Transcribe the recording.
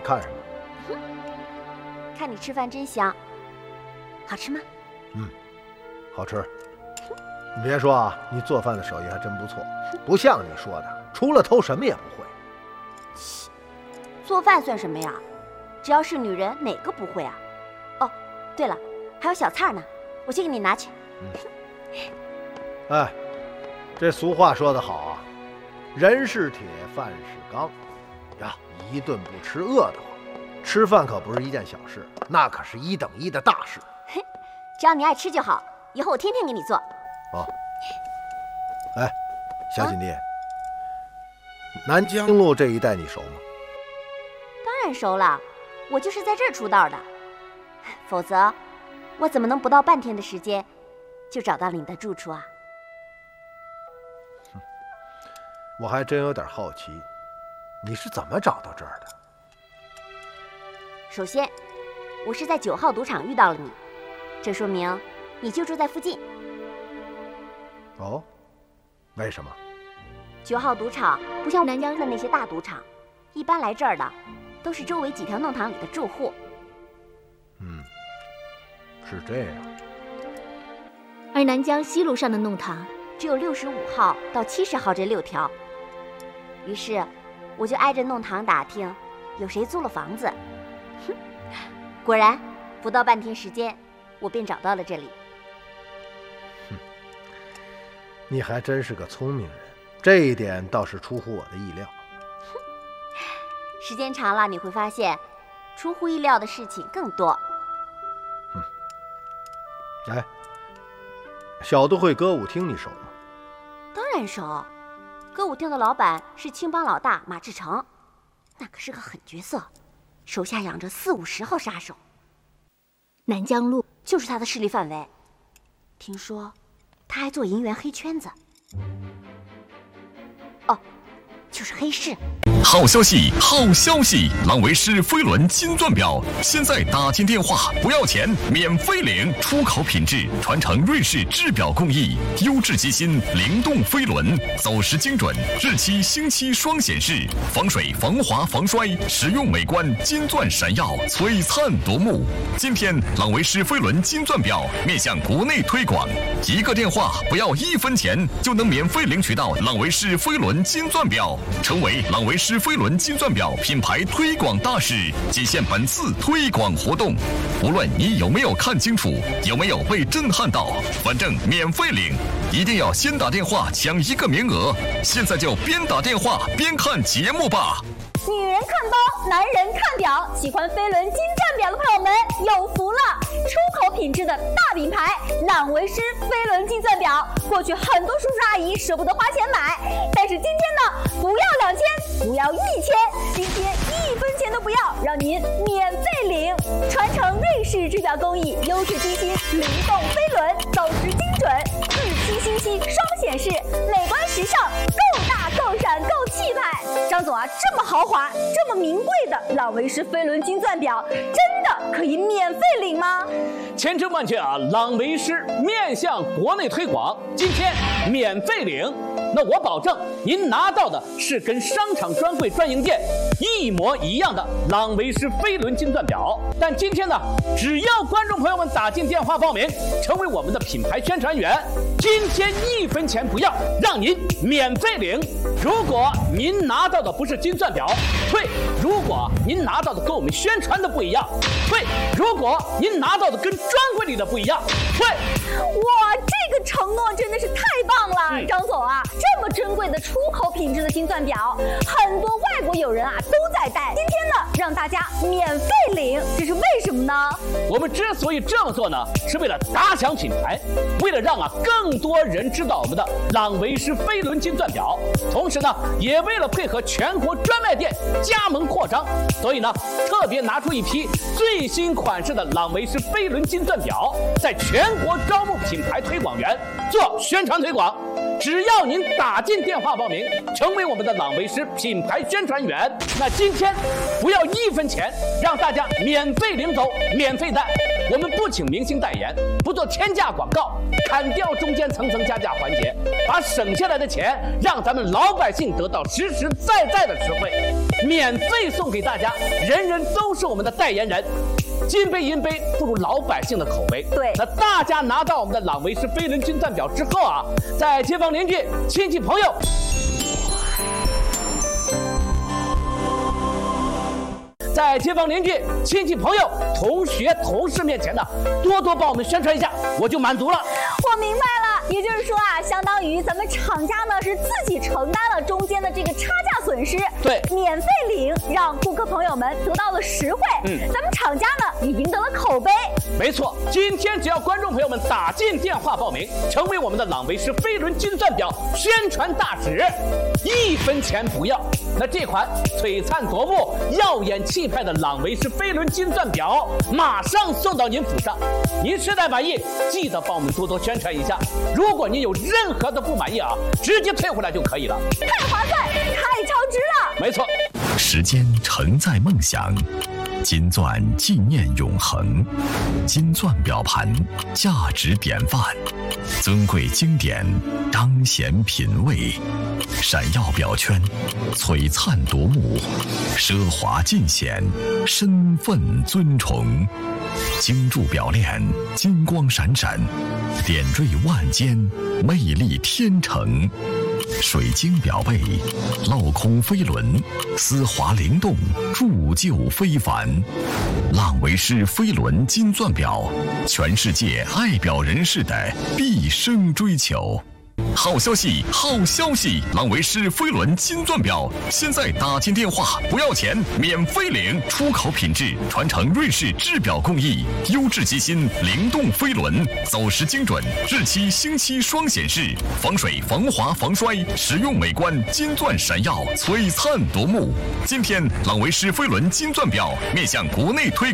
看什么？ 看你吃饭真香，好吃吗？ 好吃。你别说啊，你做饭的手艺还真不错，不像你说的，除了偷什么也不会。 做饭算什么呀？只要是女人，哪个不会啊？哦，对了，还有小菜呢，我去给你拿去。 哎，这俗话说得好啊，人是铁，饭是钢呀，一顿不吃饿得慌。吃饭可不是一件小事，那可是1等1的大事。 只要你爱吃就好，以后我天天给你做。 哦，哎，小锦弟，南京路这一带你熟吗？ 当然熟了，我就是在这儿出道的，否则我怎么能不到半天的时间就找到了你的住处啊？ 我还真有点好奇，你是怎么找到这儿的？ 首先，我是在9号赌场遇到了你，这说明你就住在附近。 哦，为什么 ？9号赌场不像南疆的那些大赌场，一般来这儿的都是周围几条弄堂里的住户。 是这样。 而南疆西路上的弄堂只有65号到70号这6条，于是我就挨着弄堂打听有谁租了房子。果然，不到半天时间，我便找到了这里。 你还真是个聪明人，这一点倒是出乎我的意料。 时间长了，你会发现，出乎意料的事情更多。 哎，小都会歌舞厅你熟吗？ 当然熟，歌舞厅的老板是青帮老大马志成，那可是个狠角色，手下养着40-50号杀手。 南疆路就是他的势力范围。听说他还做银元黑圈子，哦，就是黑市。 好消息，好消息！朗维诗飞轮金钻表现在打进电话不要钱，免费领，出口品质，传承瑞士制表工艺，优质机芯，灵动飞轮，走时精准，日期星期双显示，防水防滑防摔，实用美观，金钻闪耀，璀璨夺目。今天朗维诗飞轮金钻表面向国内推广，一个电话不要1分钱就能免费领取到朗维诗飞轮金钻表，成为朗维诗飞轮金钻表品牌推广大使，仅限本次推广活动。无论你有没有看清楚，有没有被震撼到，反正免费领，一定要先打电话抢1个名额。现在就边打电话边看节目吧。 女人看包，男人看表，喜欢飞轮金钻表的朋友们有福了！出口品质的大品牌朗维诗飞轮金钻表，过去很多叔叔阿姨舍不得花钱买，但是今天呢，不要2000，不要1000，今天1分钱都不要，让您免费领。传承瑞士制表工艺，优质机芯，灵动飞轮，走时精准，日期星期双显示，美观时尚，够大够闪够气派。张总啊，这么豪华，这么名贵的朗维诗飞轮金钻表，真的可以免费领吗？ 千真万确啊！朗维诗面向国内推广，今天免费领。那我保证，您拿到的是跟商场专柜专营店一模一样的朗维诗飞轮金钻表。但今天呢，只要观众朋友们打进电话报名，成为我们的品牌宣传员，今天1分钱不要，让您免费领。如果您拿到的不是金钻表，退；如果您拿到的跟我们宣传的不一样，退；如果您拿到的跟专柜里的不一样，退。 哇，这个承诺真的是太棒了，张总啊！这么珍贵的出口品质的金钻表，很多外国友人啊都在戴。今天呢，让大家免费领，这是为什么呢？ 我们之所以这么做呢，是为了打响品牌，为了让更多人知道我们的朗维诗飞轮金钻表，同时呢，也为了配合全国专卖店加盟扩张，所以呢，特别拿出一批最新款式的朗维诗飞轮金钻表，在全国招募品牌推广员做宣传推广。只要您打进电话报名，成为我们的朗维诗品牌宣传员，那今天不要1分钱，让大家免费领走，免费戴。我们不请明星代言，不做天价广告，砍掉中间层层加价环节，把省下来的钱让咱们老百姓得到实实在在的实惠。 免费送给大家，人人都是我们的代言人。金杯银杯不如老百姓的口碑。 对， 那大家拿到我们的朗维诗飞轮金钻表之后啊，在街坊邻居、亲戚朋友。在街坊邻居、亲戚朋友、同学、同事面前呢，多多帮我们宣传一下，我就满足了。 我明白了，也就是说啊，相当于咱们厂家呢是自己承担了中间的这个差价损失， 对， 免费领，让顾客朋友们得到了实惠，咱们厂家呢也赢得了口碑。 没错，今天只要观众朋友们打进电话报名，成为我们的朗维诗飞轮金钻表宣传大使，1分钱不要。那这款璀璨夺目、耀眼气派的朗维诗飞轮金钻表马上送到您府上。您实在满意，记得帮我们多多宣传一下。如果您有任何的不满意啊，直接退回来就可以了。 太划算，太超值了。 没错， 时间承载梦想，金钻纪念永恒，金钻表盘价值典范，尊贵经典彰显品味，闪耀表圈璀璨夺目，奢华尽显身份尊崇，精铸表链金光闪闪，点缀万间魅力天成，水晶表背镂空飞轮，丝滑灵动，铸就非凡。朗维诗飞轮金钻表，全世界爱表人士的毕生追求。好消息，好消息！朗维诗飞轮金钻表现在打进电话不要钱，免费领，出口品质，传承瑞士制表工艺，优质机芯，灵动飞轮，走时精准，日期星期双显示，防水、防滑、防摔，实用美观，金钻闪耀，璀璨夺目。今天，朗维诗飞轮金钻表面向国内推广。